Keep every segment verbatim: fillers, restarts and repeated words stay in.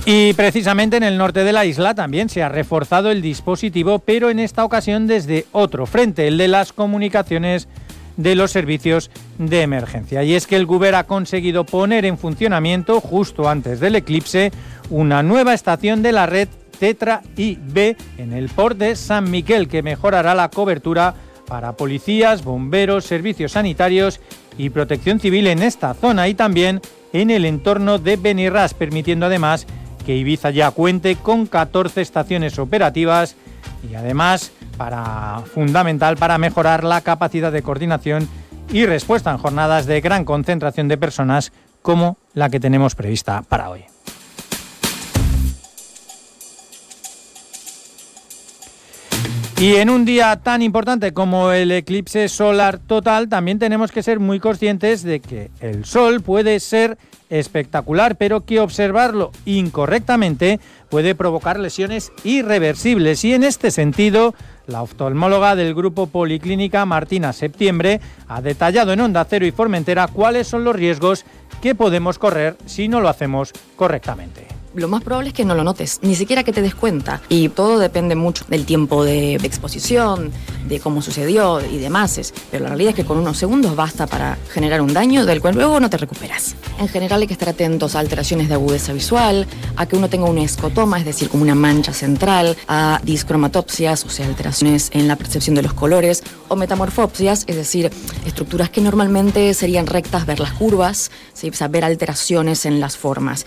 Y precisamente en el norte de la isla también se ha reforzado el dispositivo, pero en esta ocasión desde otro frente, el de las comunicaciones de los servicios de emergencia. Y es que el Govern ha conseguido poner en funcionamiento, justo antes del eclipse, una nueva estación de la red Tetra I B en el port de San Miquel, que mejorará la cobertura para policías, bomberos, servicios sanitarios y protección civil en esta zona y también en el entorno de Benirràs, permitiendo además que Ibiza ya cuente con catorce estaciones operativas y además para fundamental para mejorar la capacidad de coordinación y respuesta en jornadas de gran concentración de personas como la que tenemos prevista para hoy. Y en un día tan importante como el eclipse solar total, también tenemos que ser muy conscientes de que el sol puede ser espectacular, pero que observarlo incorrectamente puede provocar lesiones irreversibles. Y en este sentido, la oftalmóloga del Grupo Policlínica, Martina Septiembre, ha detallado en Onda Cero y Formentera cuáles son los riesgos que podemos correr si no lo hacemos correctamente. Lo más probable es que no lo notes, ni siquiera que te des cuenta. Y todo depende mucho del tiempo de exposición, de cómo sucedió y demás. Pero la realidad es que con unos segundos basta para generar un daño del cual luego no te recuperas. En general hay que estar atentos a alteraciones de agudeza visual, a que uno tenga una escotoma, es decir, como una mancha central, a discromatopsias, o sea, alteraciones en la percepción de los colores, o metamorfopsias, es decir, estructuras que normalmente serían rectas, ver las curvas, ¿sí? O sea, ver alteraciones en las formas.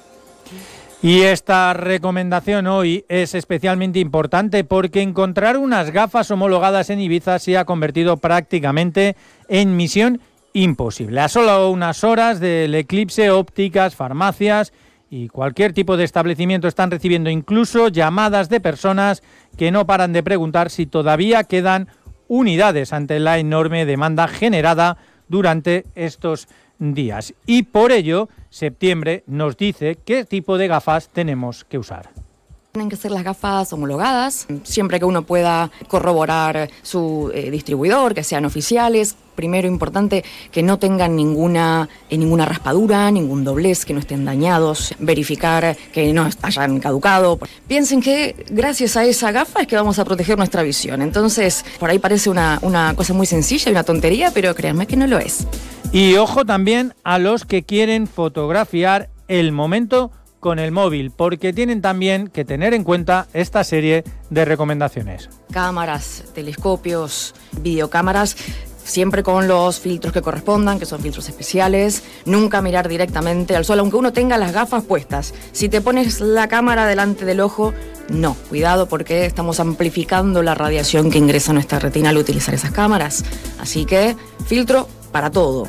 Y esta recomendación hoy es especialmente importante porque encontrar unas gafas homologadas en Ibiza se ha convertido prácticamente en misión imposible. A solo unas horas del eclipse, ópticas, farmacias y cualquier tipo de establecimiento están recibiendo incluso llamadas de personas que no paran de preguntar si todavía quedan unidades ante la enorme demanda generada durante estos días. Y por ello, Septiembre nos dice qué tipo de gafas tenemos que usar. Tienen que ser las gafas homologadas, siempre que uno pueda corroborar su eh, distribuidor, que sean oficiales. Primero, importante, que no tengan ninguna, eh, ninguna raspadura, ningún doblez, que no estén dañados, verificar que no hayan caducado. Piensen que gracias a esa gafa es que vamos a proteger nuestra visión. Entonces, por ahí parece una, una cosa muy sencilla y una tontería, pero créanme que no lo es. Y ojo también a los que quieren fotografiar el momento con el móvil, porque tienen también que tener en cuenta esta serie de recomendaciones. Cámaras, telescopios, videocámaras, siempre con los filtros que correspondan, que son filtros especiales. Nunca mirar directamente al sol, aunque uno tenga las gafas puestas. Si te pones la cámara delante del ojo, no, cuidado, porque estamos amplificando la radiación que ingresa a nuestra retina al utilizar esas cámaras. Así que, filtro para todo.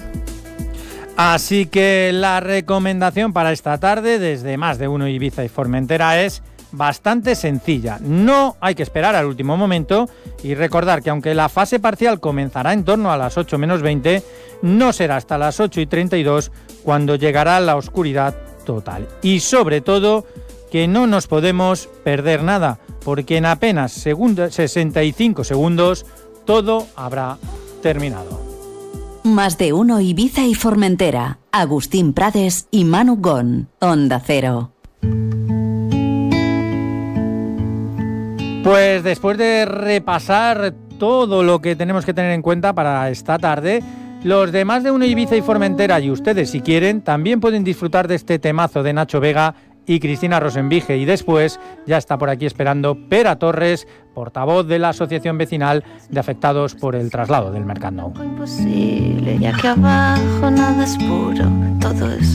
Así que la recomendación para esta tarde desde Más de Uno Ibiza y Formentera es bastante sencilla. No hay que esperar al último momento y recordar que aunque la fase parcial comenzará en torno a las ocho menos veinte, no será hasta las ocho y treinta y dos cuando llegará la oscuridad total. Y sobre todo que no nos podemos perder nada, porque en apenas segunda, sesenta y cinco segundos todo habrá terminado. Más de Uno Ibiza y Formentera. Agustín Prades y Manu Gon. Onda Cero. Pues después de repasar todo lo que tenemos que tener en cuenta para esta tarde, los de Más de Uno Ibiza y Formentera y ustedes, si quieren, también pueden disfrutar de este temazo de Nacho Vega y Cristina Rosenvige. Y después ya está por aquí esperando Pera Torres, portavoz de la Asociación Vecinal de Afectados por el Traslado del Mercat Nou. Imposible, ya que abajo nada es puro, todo es